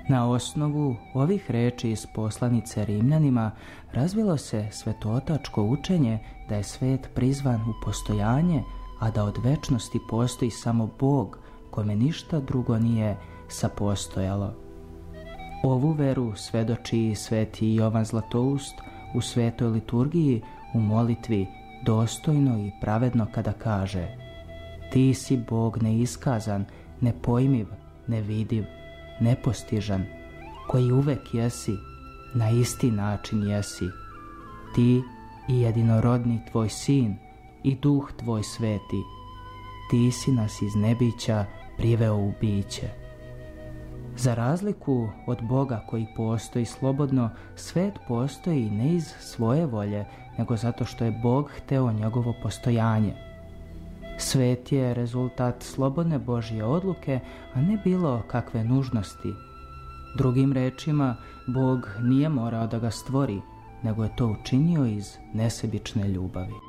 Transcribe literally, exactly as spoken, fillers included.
Na osnovu ovih reči iz poslanice Rimljanima razvilo se svetootačko učenje da je svet prizvan u postojanje, a da od večnosti postoji samo Bog, kome ništa drugo nije sapostojalo. Ovu veru svedoči i sveti Jovan Zlatoust u svetoj liturgiji u molitvi dostojno i pravedno kada kaže: Ti si Bog neiskazan, nepojmiv, nevidiv, nepostižan, koji uvek jesi, na isti način jesi. Ti i jedinorodni tvoj sin i duh tvoj sveti, ti si nas iz nebića priveo u biće. Za razliku od Boga koji postoji slobodno, svet postoji ne iz svoje volje, nego zato što je Bog hteo njegovo postojanje. Svet je rezultat slobodne Božje odluke, a ne bilo kakve nužnosti. Drugim rečima, Bog nije morao da ga stvori, nego je to učinio iz nesebične ljubavi.